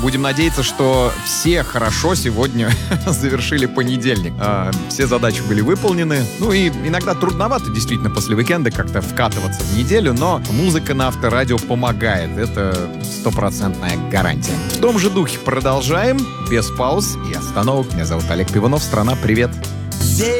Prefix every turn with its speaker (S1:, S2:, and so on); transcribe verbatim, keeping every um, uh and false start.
S1: Будем надеяться, что все хорошо сегодня завершили понедельник. А, все задачи были выполнены. Ну и иногда трудновато действительно после уикенда как-то вкатываться в неделю, но музыка на Авторадио помогает. Это стопроцентная гарантия. В том же духе продолжаем, без пауз и остановок. Меня зовут Олег Пивунов. Страна, привет!